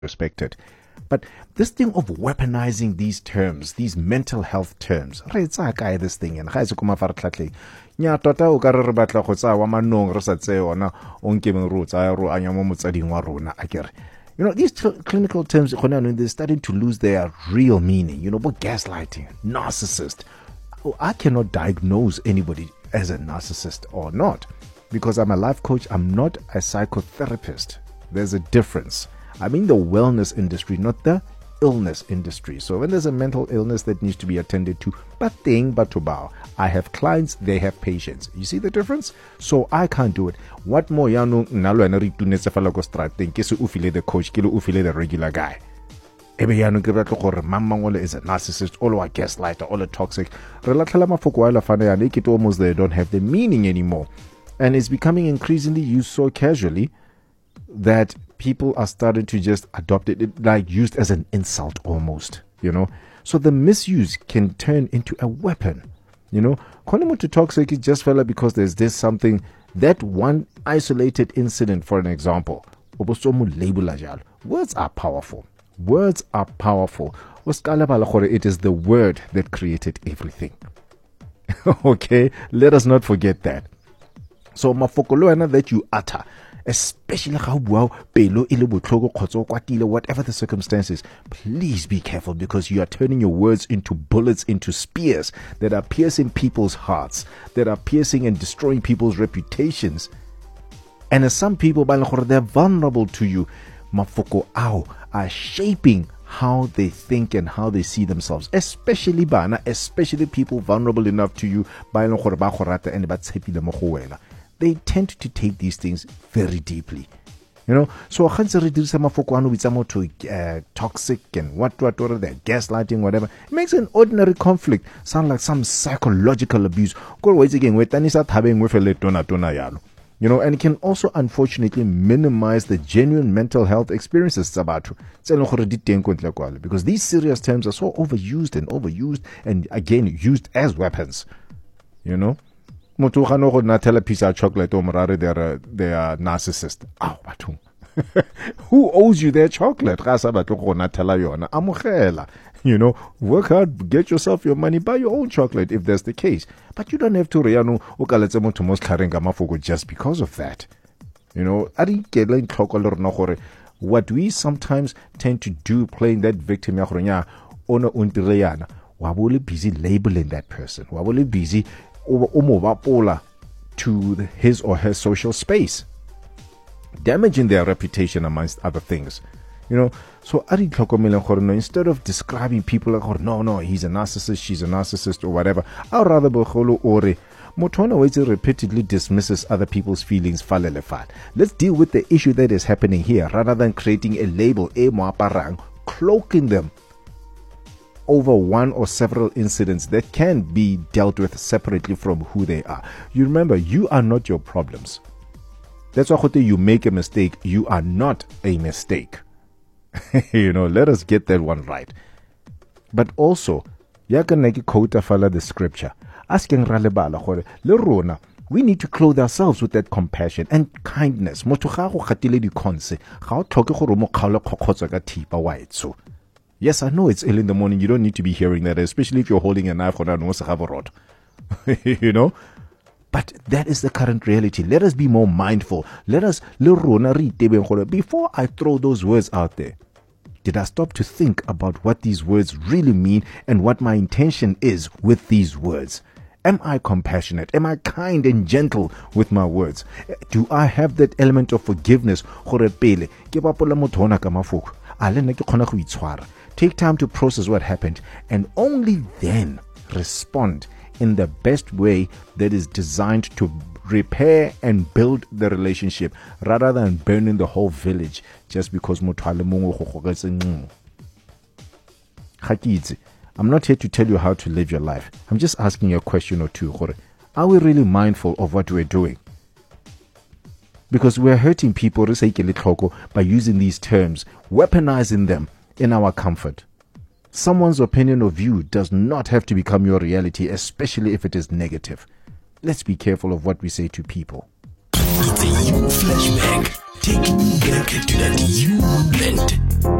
respected. But this thing of weaponizing these terms, these mental health terms, this thing, and nya tota o ka re batla go tsa wa manong re sa tse ona o nkemeng ro tsa ro anya mo motsading wa rona akere. You know, these clinical terms, they're starting to lose their real meaning. You know, but gaslighting, narcissist. I cannot diagnose anybody as a narcissist or not because I'm a life coach. I'm not a psychotherapist. There's a difference. I'm in the wellness industry, not the illness industry. So when there's a mental illness that needs to be attended to, I have clients, they have patients. You see the difference? So I can't do it. What more yano nalo ana ri tunetse fela go strating ke se o file the coach ke le o file the regular guy. Ebe yano ke batla gore mamangole is a narcissist, all a gaslighter, all a toxic. Re latlhela mafoko a la fana ya ke almost they don't have the meaning anymore. And it's becoming increasingly used so casually that people are starting to just adopt it, like used as an insult almost, you know. So the misuse can turn into a weapon, you know. Calling to toxic is just fella because there's this something, that one isolated incident, for an example. Words are powerful. Words are powerful. It is the word that created everything. Okay, let us not forget that. So mafokolo that you utter, especially whatever the circumstances, please be careful because you are turning your words into bullets, into spears that are piercing people's hearts, that are piercing and destroying people's reputations. And as some people, they're vulnerable to you. Mafoko are shaping how they think and how they see themselves, especially people vulnerable enough to you. They tend to take these things very deeply, you know. So toxic and what they're gaslighting, whatever. It makes an ordinary conflict sound like some psychological abuse. You know, and it can also unfortunately minimize the genuine mental health experiences because these serious terms are so overused and again used as weapons, you know. Motu ga no go tell a piece of chocolate or they are narcissist. Who owes you their chocolate? You know, work hard, get yourself your money, buy your own chocolate if that's the case. But you don't have to just because of that. You know, what we sometimes tend to do, playing that victim, we're busy labeling that person. We're busy to his or her social space, damaging their reputation amongst other things, you know. So instead of describing people like, no, he's a narcissist, she's a narcissist, or whatever, I'd rather Motona repeatedly dismisses other people's feelings. Let's deal with the issue that is happening here rather than creating a label, cloaking them over one or several incidents that can be dealt with separately from who they are. You remember, you are not your problems. That's why you make a mistake, you are not a mistake. You know, let us get that one right. But also, follow the scripture. Asking we need to clothe ourselves with that compassion and kindness. Yes, I know it's early in the morning. You don't need to be hearing that, especially if you're holding a knife or a rod. You know? But that is the current reality. Let us be more mindful. Let us, before I throw those words out there, did I stop to think about what these words really mean and what my intention is with these words? Am I compassionate? Am I kind and gentle with my words? Do I have that element of forgiveness? Take time to process what happened and only then respond in the best way that is designed to repair and build the relationship rather than burning the whole village just because I'm not here to tell you how to live your life. I'm just asking you a question or two. Are we really mindful of what we're doing? Because we're hurting people by using these terms, weaponizing them in our comfort. Someone's opinion or view does not have to become your reality, especially if it is negative. Let's be careful of what we say to people. It's a flashback. Take it, get a to that you meant.